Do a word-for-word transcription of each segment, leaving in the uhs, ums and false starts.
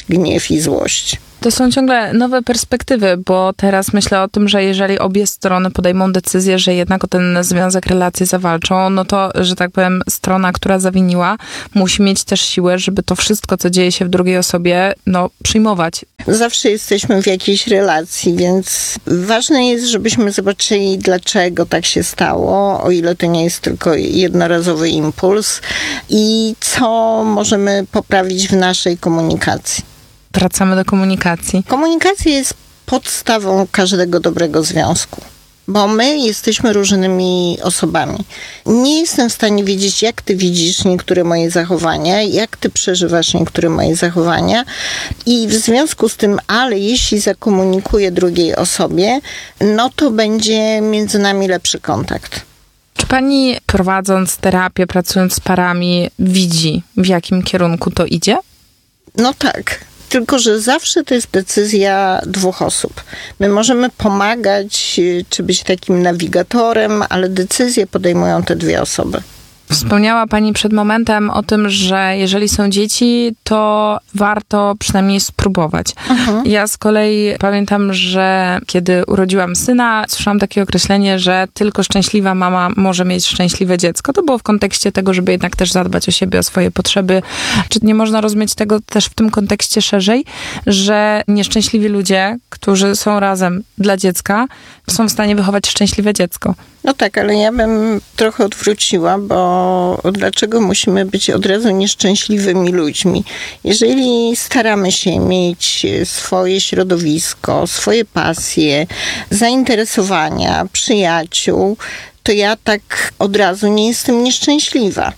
gniew i złość. To są ciągle nowe perspektywy, bo teraz myślę o tym, że jeżeli obie strony podejmą decyzję, że jednak o ten związek, relacje zawalczą, no to, że tak powiem, strona, która zawiniła, musi mieć też siłę, żeby to wszystko, co dzieje się w drugiej osobie, no, przyjmować. Zawsze jesteśmy w jakiejś relacji, więc ważne jest, żebyśmy zobaczyli, dlaczego tak się stało, o ile to nie jest tylko jednorazowy impuls i co możemy poprawić w naszej komunikacji. Wracamy do komunikacji. Komunikacja jest podstawą każdego dobrego związku, bo my jesteśmy różnymi osobami. Nie jestem w stanie wiedzieć, jak ty widzisz niektóre moje zachowania, jak ty przeżywasz niektóre moje zachowania i w związku z tym, ale jeśli zakomunikuję drugiej osobie, no to będzie między nami lepszy kontakt. Czy pani, prowadząc terapię, pracując z parami, widzi, w jakim kierunku to idzie? No tak. Tylko że zawsze to jest decyzja dwóch osób. My możemy pomagać, czy być takim nawigatorem, ale decyzje podejmują te dwie osoby. Wspomniała pani przed momentem o tym, że jeżeli są dzieci, to warto przynajmniej spróbować. Uh-huh. Ja z kolei pamiętam, że kiedy urodziłam syna, słyszałam takie określenie, że tylko szczęśliwa mama może mieć szczęśliwe dziecko. To było w kontekście tego, żeby jednak też zadbać o siebie, o swoje potrzeby. Czy nie można rozumieć tego też w tym kontekście szerzej, że nieszczęśliwi ludzie, którzy są razem dla dziecka, są w stanie wychować szczęśliwe dziecko? No tak, ale ja bym trochę odwróciła, bo dlaczego musimy być od razu nieszczęśliwymi ludźmi? Jeżeli staramy się mieć swoje środowisko, swoje pasje, zainteresowania, przyjaciół, to ja tak od razu nie jestem nieszczęśliwa.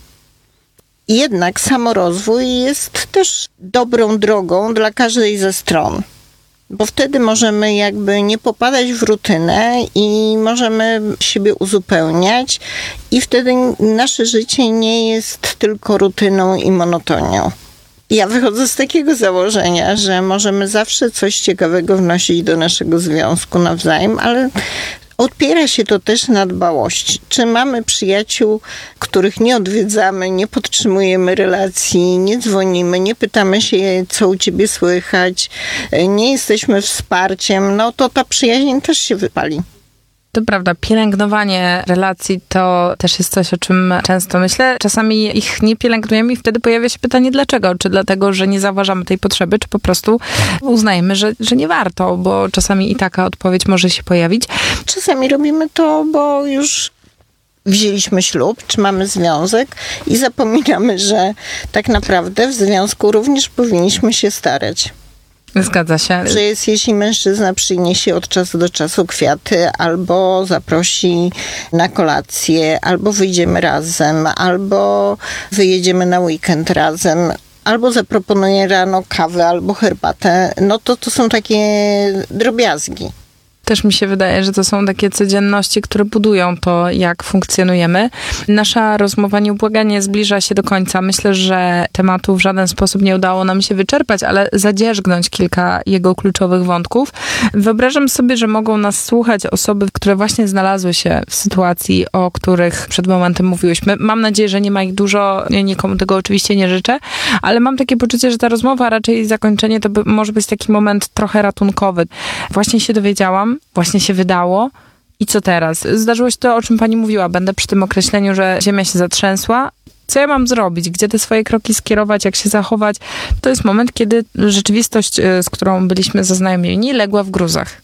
Jednak samorozwój jest też dobrą drogą dla każdej ze stron. Bo wtedy możemy jakby nie popadać w rutynę i możemy siebie uzupełniać i wtedy nasze życie nie jest tylko rutyną i monotonią. Ja wychodzę z takiego założenia, że możemy zawsze coś ciekawego wnosić do naszego związku nawzajem, ale opiera się to też na dbałości. Czy mamy przyjaciół, których nie odwiedzamy, nie podtrzymujemy relacji, nie dzwonimy, nie pytamy się, co u ciebie słychać, nie jesteśmy wsparciem, no to ta przyjaźń też się wypali. To prawda, pielęgnowanie relacji to też jest coś, o czym często myślę. Czasami ich nie pielęgnujemy i wtedy pojawia się pytanie, dlaczego? Czy dlatego, że nie zauważamy tej potrzeby, czy po prostu uznajemy, że, że nie warto, bo czasami i taka odpowiedź może się pojawić. Czasami robimy to, bo już wzięliśmy ślub, czy mamy związek i zapominamy, że tak naprawdę w związku również powinniśmy się starać. Zgadza się. Że jest, jeśli mężczyzna przyniesie od czasu do czasu kwiaty, albo zaprosi na kolację, albo wyjdziemy razem, albo wyjedziemy na weekend razem, albo zaproponuje rano kawę, albo herbatę, no to to są takie drobiazgi. Też mi się wydaje, że to są takie codzienności, które budują to, jak funkcjonujemy. Nasza rozmowa nieubłaganie zbliża się do końca. Myślę, że tematu w żaden sposób nie udało nam się wyczerpać, ale zadzierzgnąć kilka jego kluczowych wątków. Wyobrażam sobie, że mogą nas słuchać osoby, które właśnie znalazły się w sytuacji, o których przed momentem mówiłyśmy. Mam nadzieję, że nie ma ich dużo, nikomu tego oczywiście nie życzę, ale mam takie poczucie, że ta rozmowa, raczej zakończenie, to by, może być taki moment trochę ratunkowy. Właśnie się dowiedziałam, właśnie się wydało. I co teraz? Zdarzyło się to, o czym pani mówiła. Będę przy tym określeniu, że ziemia się zatrzęsła. Co ja mam zrobić? Gdzie te swoje kroki skierować? Jak się zachować? To jest moment, kiedy rzeczywistość, z którą byliśmy zaznajomieni, legła w gruzach.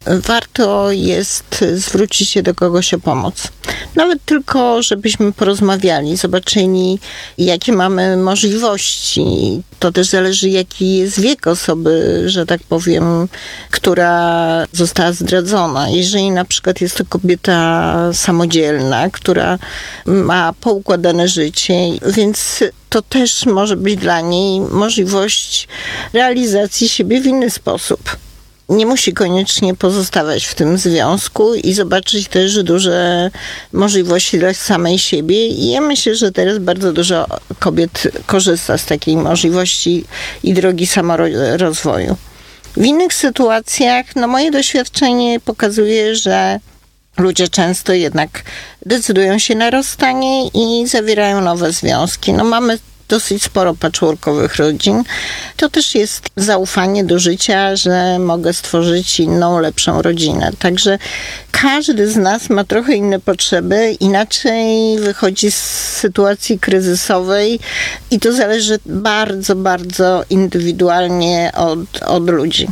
Warto jest zwrócić się do kogoś o pomoc. Nawet tylko, żebyśmy porozmawiali, zobaczyli, jakie mamy możliwości. To też zależy, jaki jest wiek osoby, że tak powiem, która została zdradzona. Jeżeli na przykład jest to kobieta samodzielna, która ma poukładane życie, więc to też może być dla niej możliwość realizacji siebie w inny sposób. Nie musi koniecznie pozostawać w tym związku i zobaczyć też duże możliwości dla samej siebie. I ja myślę, że teraz bardzo dużo kobiet korzysta z takiej możliwości i drogi samorozwoju. W innych sytuacjach, no moje doświadczenie pokazuje, że ludzie często jednak decydują się na rozstanie i zawierają nowe związki. No mamy dosyć sporo patchworkowych rodzin. To też jest zaufanie do życia, że mogę stworzyć inną, lepszą rodzinę. Także każdy z nas ma trochę inne potrzeby, inaczej wychodzi z sytuacji kryzysowej i to zależy bardzo, bardzo indywidualnie od, od ludzi.